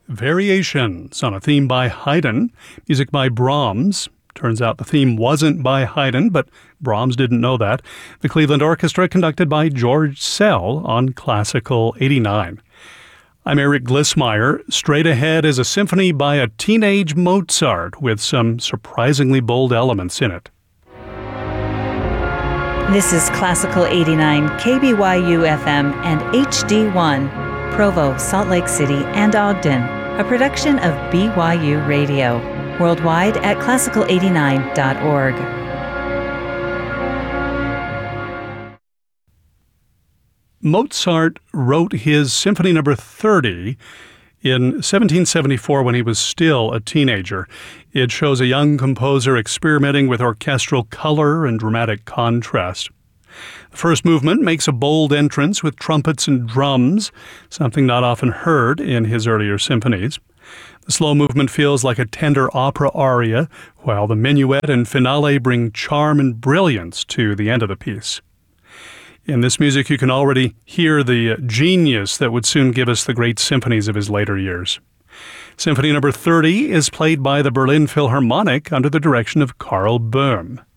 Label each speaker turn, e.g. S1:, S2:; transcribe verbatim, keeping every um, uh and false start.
S1: Variations on a theme by Haydn, music by Brahms. Turns out the theme wasn't by Haydn, but Brahms didn't know that. The Cleveland Orchestra conducted by George Szell on Classical eighty-nine. I'm Eric Glissmeyer. Straight ahead is a symphony by a teenage Mozart with some surprisingly bold elements in it.
S2: This is Classical eighty-nine, K B Y U F M and H D one, Provo, Salt Lake City, and Ogden, a production of B Y U Radio, worldwide at classical eighty-nine dot org.
S1: Mozart wrote his Symphony Number thirty in seventeen seventy-four when he was still a teenager. It shows a young composer experimenting with orchestral color and dramatic contrast. The first movement makes a bold entrance with trumpets and drums, something not often heard in his earlier symphonies. The slow movement feels like a tender opera aria, while the minuet and finale bring charm and brilliance to the end of the piece. In this music, you can already hear the genius that would soon give us the great symphonies of his later years. Symphony Number thirty is played by the Berlin Philharmonic under the direction of Karl Böhm.